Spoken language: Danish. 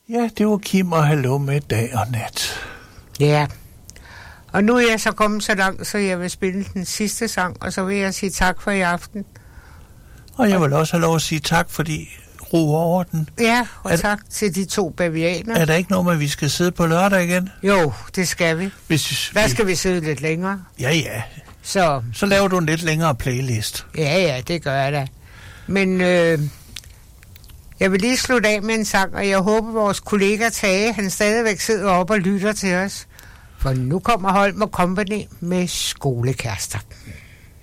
Ja, det var Kim og hallo med dag og nat. Ja. Og nu er jeg så kommet så langt, så jeg vil spille den sidste sang, og så vil jeg sige tak for i aften. Og jeg vil også have lov at sige tak, fordi ro og orden. Ja, og tak til de 2 bavianer. Er der ikke noget med, at vi skal sidde på lørdag igen? Jo, det skal vi. Der skal vi sidde lidt længere. Ja. Så laver du en lidt længere playlist. Ja, det gør jeg da. Men jeg vil lige slutte af med en sang, og jeg håber, vores kollega Tage, han stadigvæk sidder op og lytter til os. For nu kommer Holm & Company med Skolekærester.